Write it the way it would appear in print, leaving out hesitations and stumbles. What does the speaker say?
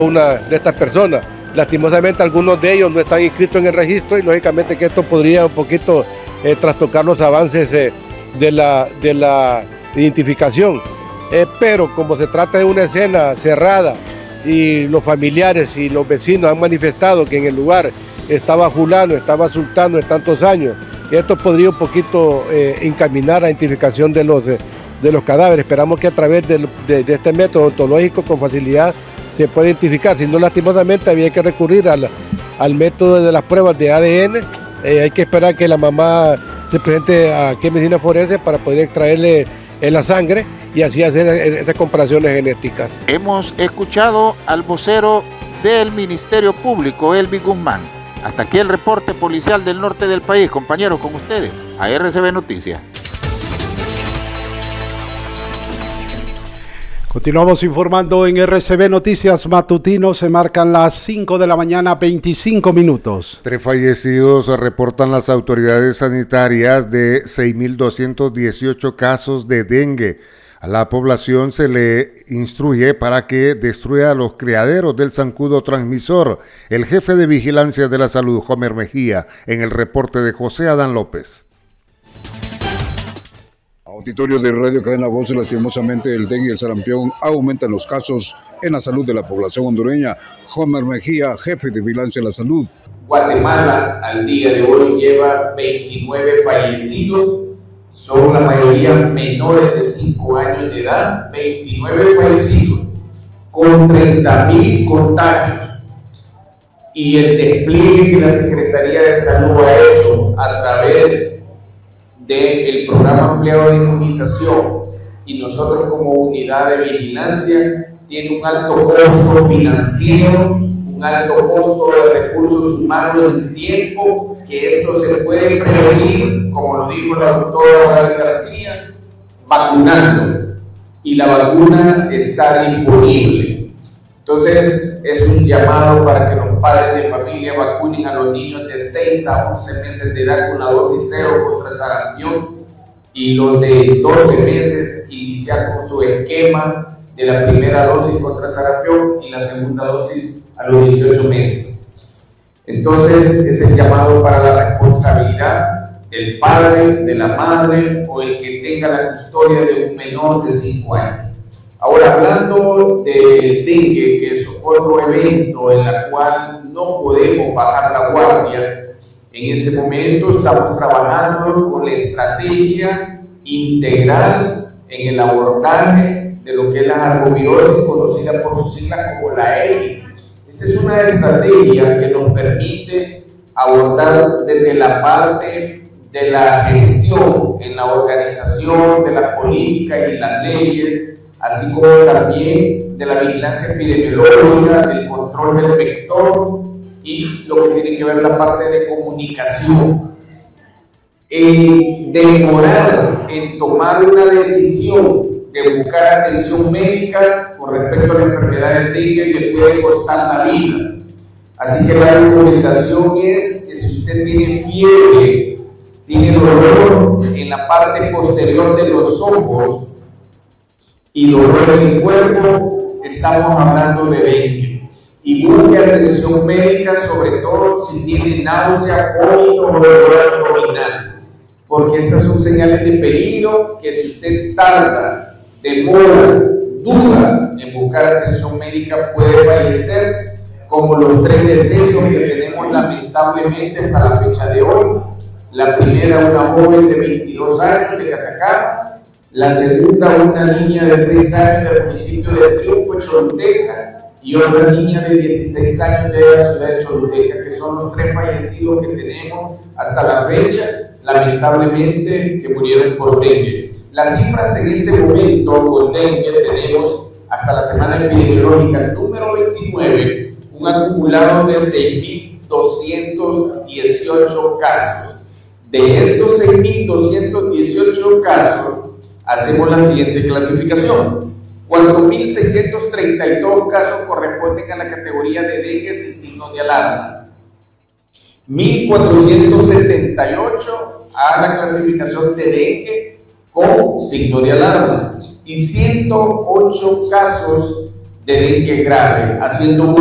una de estas personas. Lastimosamente algunos de ellos no están inscritos en el registro y lógicamente que esto podría un poquito trastocar los avances de la identificación. Pero como se trata de una escena cerrada y los familiares y los vecinos han manifestado que en el lugar estaba fulano, estaba sultano de tantos años, esto podría un poquito encaminar a identificación de los cadáveres. Esperamos que a través de este método ontológico con facilidad se pueda identificar. Si no, lastimosamente había que recurrir al método de las pruebas de ADN. Hay que esperar que la mamá se presente aquí en medicina forense para poder extraerle la sangre y así hacer estas comparaciones genéticas. Hemos escuchado al vocero del Ministerio Público, Elvis Guzmán. Hasta aquí el reporte policial del norte del país. Compañeros, con ustedes, a RCB Noticias. Continuamos informando en RCB Noticias Matutino. Se marcan las 5 de la mañana, 25 minutos. 3 fallecidos reportan las autoridades sanitarias de 6.218 casos de dengue. A la población se le instruye para que destruya los criaderos del zancudo transmisor. El jefe de Vigilancia de la Salud, Homer Mejía, en el reporte de José Adán López. Auditorio de Radio Cadena Voz, lastimosamente el dengue y el sarampión aumentan los casos en la salud de la población hondureña. Homer Mejía, jefe de Vigilancia de la Salud. Guatemala al día de hoy lleva 29 fallecidos, son la mayoría menores de 5 años de edad, 29 fallecidos, con 30.000 contagios. Y el despliegue que la Secretaría de Salud ha hecho a través del programa ampliado de inmunización y nosotros como unidad de vigilancia tiene un alto costo financiero, un alto costo de recursos humanos en tiempo, que esto se puede prevenir, como lo dijo la doctora García, vacunando, y la vacuna está disponible. Entonces es un llamado para que los padres de familia vacunen a los niños de 6 a 11 meses de edad con la dosis 0 contra el sarampión, y los de 12 meses iniciar con su esquema de la primera dosis contra el sarampión y la segunda dosis a los 18 meses. Entonces es el llamado para la responsabilidad del padre, de la madre o el que tenga la custodia de un menor de 5 años. Ahora, hablando del dengue, que es otro evento en el cual no podemos bajar la guardia, en este momento estamos trabajando con la estrategia integral en el abordaje de lo que es la arbovirosis, conocida por sus siglas como la EI. Esta es una estrategia que nos permite abordar desde la parte de la gestión en la organización de las políticas y las leyes, así como también de la vigilancia epidemiológica, del control del vector y lo que tiene que ver la parte de comunicación. El demorar en tomar una decisión de buscar atención médica con respecto a la enfermedad del dengue le puede costar la vida. Así que la recomendación es que si usted tiene fiebre, tiene dolor en la parte posterior de los ojos, y dolor en el cuerpo, estamos hablando de dengue. Y busque atención médica, sobre todo si tiene náusea, vómito o dolor abdominal, porque estas son señales de peligro que si usted tarda, demora, duda en buscar atención médica puede fallecer, como los 3 decesos que tenemos lamentablemente hasta la fecha de hoy. La primera, una joven de 22 años de Catacama. La segunda, una niña de 6 años del municipio de Triunfo, Choluteca, y otra niña de 16 años de la ciudad de Choluteca, que son los 3 fallecidos que tenemos hasta la fecha, lamentablemente, que murieron por dengue. Las cifras en este momento con dengue tenemos hasta la semana epidemiológica número 29, un acumulado de 6.218 casos. De estos 6.218 casos, hacemos la siguiente clasificación. 4.632 casos corresponden a la categoría de dengue sin signos de alarma. 1.478 a la clasificación de dengue con signo de alarma. Y 108 casos de dengue grave, haciendo